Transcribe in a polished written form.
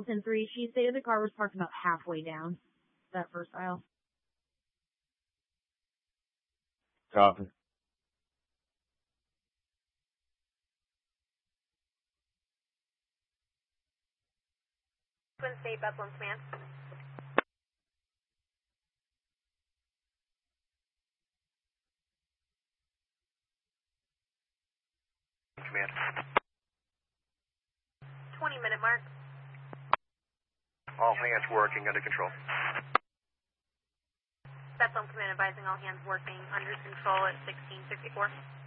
10-3, she stated the car was parked about halfway down that first aisle. Copy. Twin State, Bethlehem Command. Command. 20-minute mark. All hands working under control. Bethlehem Command advising all hands working under control at 1664.